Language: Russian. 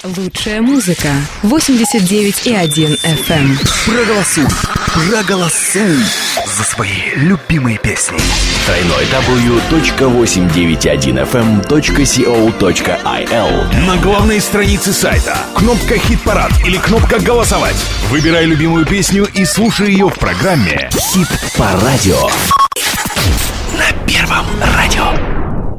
Лучшая музыка. 89,1 FM. Проголосуй за свои любимые песни. www.891fm.co.il. На главной странице сайта кнопка «Хит-парад» или кнопка «Голосовать». Выбирай любимую песню и слушай ее в программе «Хит по радио». На Первом радио.